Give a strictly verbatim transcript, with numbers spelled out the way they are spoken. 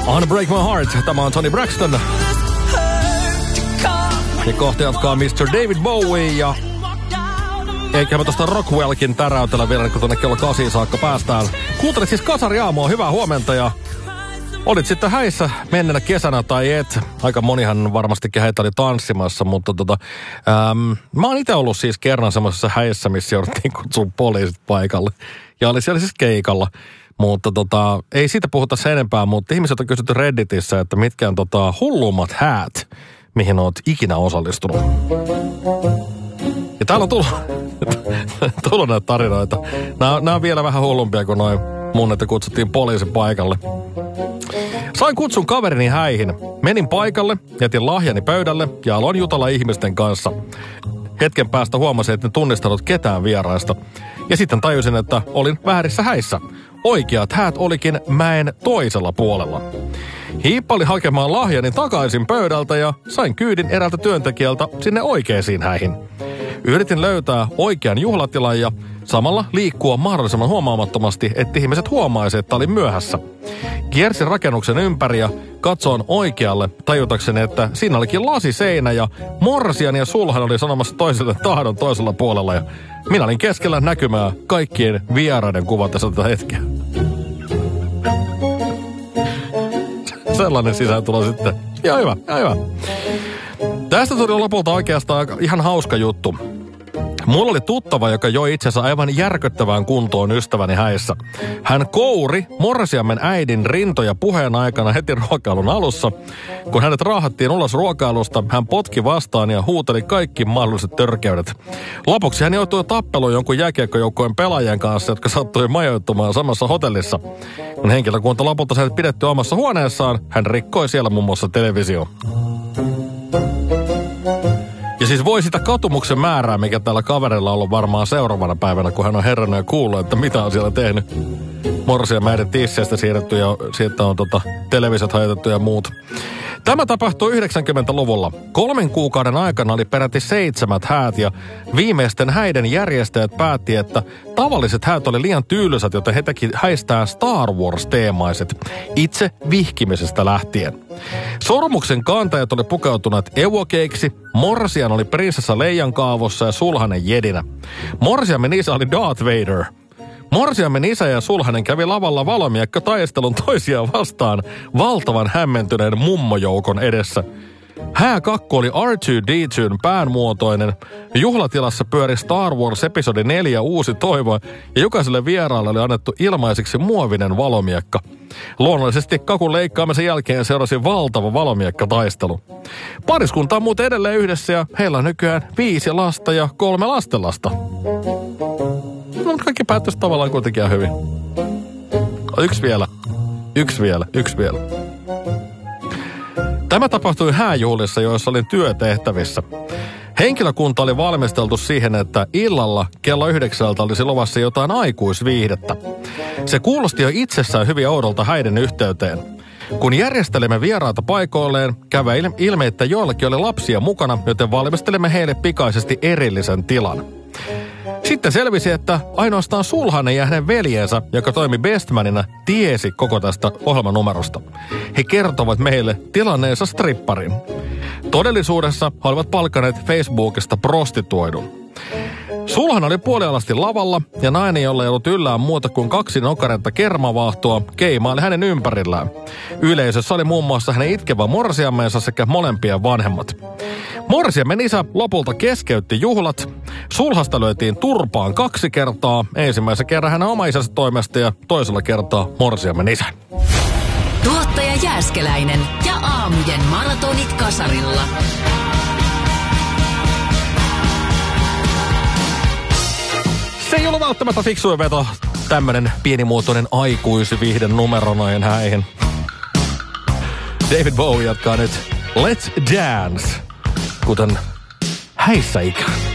Unbreak My Heart. Tämä on Toni Braxton. Ja kohta jatkaa mister David Bowie ja eikä me tosta Rockwellkin täräytellä vielä, kun tonne kello kahdeksan saakka päästään. Kuuntelit siis Kasari aamua, hyvää huomenta ja olit sitten häissä menneenä kesänä tai et. Aika monihan varmastikin heitä oli tanssimassa, mutta tota, äm, mä oon itse ollut siis kerran semmoisessa häissä, missä jouduttiin kutsua poliisit paikalle. Ja oli siellä siis keikalla. Mutta tota, ei siitä puhuta sen enempää, mutta ihmiset on kysytty Redditissä, että mitkä on tota hullummat häät, mihin oot ikinä osallistunut. Ja täällä on tullut, tullut näitä tarinoita. Nämä, nämä on vielä vähän hullumpia kuin noin mun, että kutsuttiin poliisin paikalle. Sain kutsun kaverini häihin. Menin paikalle, jätin lahjani pöydälle ja aloin jutella ihmisten kanssa. Hetken päästä huomasin, että en tunnistanut ketään vieraista. Ja sitten tajusin, että olin väärissä häissä. Oikeat häät olikin mäen toisella puolella. Hiippailin hakemaan lahjani takaisin pöydältä ja sain kyydin eräältä työntekijältä sinne oikeisiin häihin. Yritin löytää oikean juhlatilan ja samalla liikkua mahdollisimman huomaamattomasti, että ihmiset huomaisivat, että olin myöhässä. Kiersin rakennuksen ympäri ja katsoin oikealle tajutakseni, että siinä olikin lasiseinä ja morsian ja sulhan oli sanomassa toiselle tahdon toisella puolella. Ja minä olin keskellä näkymää kaikkien vieraiden kuvatessa tätä hetkeä. Sellainen sisääntulo sitten. Ja hyvä, ja hyvä. Tästä tuli lopulta oikeastaan ihan hauska juttu. Mulla oli tuttava, joka joi itse asiassa aivan järkyttävään kuntoon ystäväni häissä. Hän kouri morsiamen äidin rintoja puheen aikana heti ruokailun alussa. Kun hänet raahattiin ulos ruokailusta, hän potki vastaan ja huuteli kaikki mahdolliset törkeydet. Lopuksi hän joutui tappeluun jonkun jääkiekkojoukkojen pelaajien kanssa, jotka sattui majoittumaan samassa hotellissa. Kun henkilökunta lopulta sai pidetty omassa huoneessaan, hän rikkoi siellä muun muassa televisio. Ja siis voi sitä katumuksen määrää, mikä tällä kaverilla on ollut varmaan seuraavana päivänä, kun hän on herännyt ja kuullut, että mitä on siellä tehnyt. Morsian mäiden tisseistä siirretty ja siitä on tota, televisiot hajotettu ja muut. Tämä tapahtui yhdeksänkymmentäluvulla. Kolmen kuukauden aikana oli peräti seitsemät häät ja viimeisten häiden järjestäjät päätti, että tavalliset häät oli liian tyylysät, joten he teki häistään Star Wars-teemaiset itse vihkimisestä lähtien. Sormuksen kantajat oli pukeutuneet evokeiksi, morsian oli prinsessa Leijan kaavossa ja sulhanen jedinä. Morsiamen isä oli Darth Vader. Morsiamen isä ja sulhanen kävi lavalla valomiekka taistelun toisiaan vastaan valtavan hämmentyneen mummojoukon edessä. Hääkakku oli R two D twon päänmuotoinen. Juhlatilassa pyöri Star Wars episodi neljä uusi toivo ja jokaiselle vieraalle oli annettu ilmaiseksi muovinen valomiekka. Luonnollisesti kakun leikkaamisen jälkeen seurasi valtava valomiekkataistelu. Pariskunta on muuten edelleen yhdessä ja heillä on nykyään viisi lasta ja kolme lastenlasta. No, kaikki päättyisi tavallaan kuitenkin ihan hyvin. Yksi vielä. Yksi vielä. Yksi vielä. Tämä tapahtui hääjuhlissa, joissa olin työtehtävissä. Henkilökunta oli valmisteltu siihen, että illalla kello yhdeksältä olisi luvassa jotain aikuisviihdettä. Se kuulosti jo itsessään hyvin oudolta häiden yhteyteen. Kun järjestelemme vieraita paikoilleen, kävi ilme, että joillakin oli lapsia mukana, joten valmistelemme heille pikaisesti erillisen tilan. Sitten selvisi, että ainoastaan sulhanen ja hänen veljensä, joka toimi bestmanina, tiesi koko tästä ohjelmanumerosta. He kertovat meille tilanneensa stripparin. Todellisuudessa he olivat palkanneet Facebookista prostituoidun. Sulhan oli puolialasti lavalla ja nainen, jolla ei ollut yllään muuta kuin kaksi nokaretta kermavaahtoa, keimaili hänen ympärillään. Yleisössä oli muun muassa hänen itkevä morsiamensa sekä molempien vanhemmat. Morsiamen isä lopulta keskeytti juhlat. Sulhasta löytiin turpaan kaksi kertaa. Ensimmäisen kerran hänen oma isänsä toimesta ja toisella kertaa morsiamen isä. Tuottaja Jääskeläinen ja aamujen maratonit kasarilla. Se ei ollut välttämättä fiksuin veto. Tämmönen pienimuotoinen aikuisviihden numero noin häihin. David Bowie jatkaa nyt Let's Dance, kuten häissä ikään.